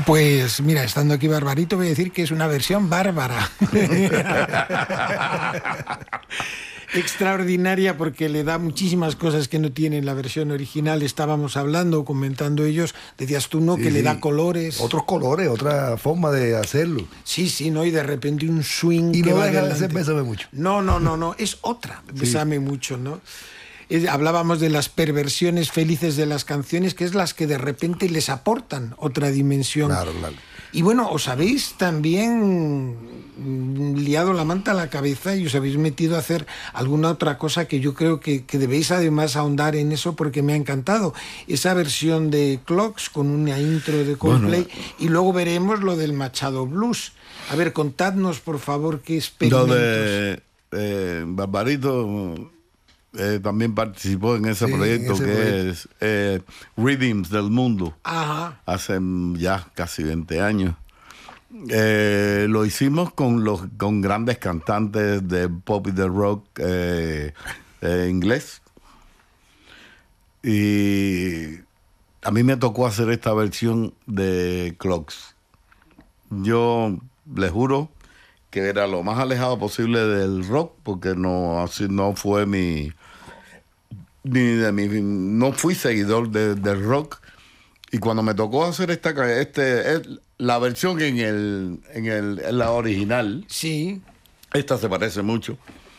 Pues mira, estando aquí Barbarito, voy a decir que es una versión bárbara. Extraordinaria porque le da muchísimas cosas que no tiene en la versión original. Estábamos hablando, comentando ellos, decías tú, ¿no? Sí, que le sí. da colores. Otros colores, otra forma de hacerlo. Sí, sí, ¿no? Y de repente un swing Y que no va deja de adelante. ser Bésame Mucho. No, es otra, Bésame Mucho, ¿no? Hablábamos de las perversiones felices de las canciones, que es las que de repente les aportan otra dimensión. Claro, claro. Y bueno, os habéis también liado la manta a la cabeza y os habéis metido a hacer alguna otra cosa que yo creo que debéis además ahondar en eso porque me ha encantado. Esa versión de Clocks con una intro de Coldplay y luego veremos lo del Machado Blues. A ver, contadnos por favor qué experimentos. Lo de Barbarito también participó en ese proyecto proyecto. que es Rhythms del Mundo. Ajá. Hace ya casi 20 años. Lo hicimos con grandes cantantes de pop y de rock inglés. Y a mí me tocó hacer esta versión de Clocks. Yo les juro que era lo más alejado posible del rock, porque no fue no fui seguidor del rock. Y cuando me tocó hacer la versión en la original, Sí. esta se parece mucho.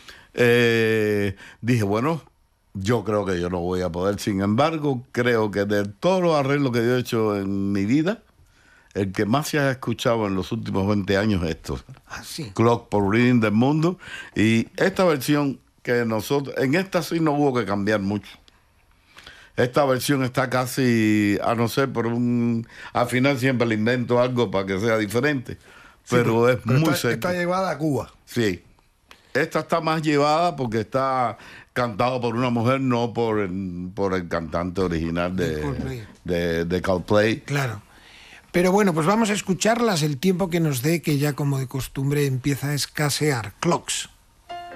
Dije, bueno, yo creo que yo no voy a poder. Sin embargo, creo que de todos los arreglos que yo he hecho en mi vida, el que más se ha escuchado en los últimos 20 años es esto. Ah, sí. Clock por Rhythm del Mundo. Y esta versión que nosotros, en esta sí no hubo que cambiar mucho. Esta versión está casi, a no ser al final siempre le invento algo para que sea diferente. Pero es muy está llevada a Cuba. Sí. Esta está más llevada porque está cantado por una mujer, no por el cantante original de Coldplay. Claro. Pero bueno, pues vamos a escucharlas el tiempo que nos dé, que ya como de costumbre empieza a escasear. Clocks.